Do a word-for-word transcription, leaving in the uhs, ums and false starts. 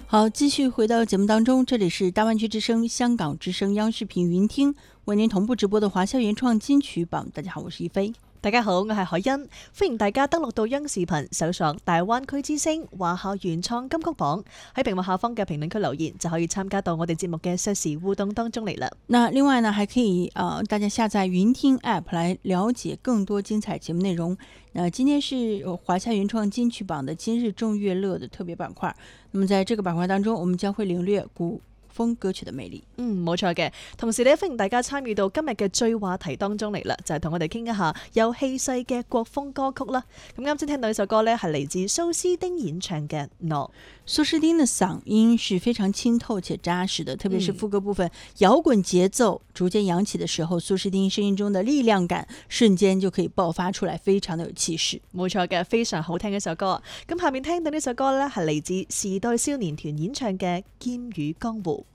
好，继續回到節目當中，這裡是大灣區之聲、香港之聲、央視頻雲聽為您同步直播的華校原創金曲榜。大家好，我是一菲。 大家好，我係海欣，歡迎大家登錄到央視頻搜索大灣區之聲華校原創金曲榜，喺屏幕下方嘅評論區留言就可以參加到我哋節目嘅實時互動當中嚟啦。 那另外呢，還可以呃大家下載雲聽 App 來了解更多精彩節目內容。那今天是華校原創金曲榜的今日眾樂樂的特別板塊。那麼在這個板塊當中，我們將會領略古風歌曲的魅力。 嗯，冇錯嘅。同時呢，歡迎大家參與到今日嘅最話題當中嚟啦，就係、是、同我哋傾一下有氣勢嘅國風歌曲啦。咁啱先聽到呢首歌呢，係嚟自蘇斯丁演唱嘅《諾》。 蘇斯丁的嗓音是非常清透且扎實的，特別是副歌部分，搖滾節奏逐漸揚起的時候，蘇斯丁聲音中的力量感瞬間就可以爆發出來，非常的有氣勢。 冇錯嘅，非常好聽嘅一首歌。咁下面聽到呢首歌呢，係嚟自時代少年團演唱嘅《劍與江湖》。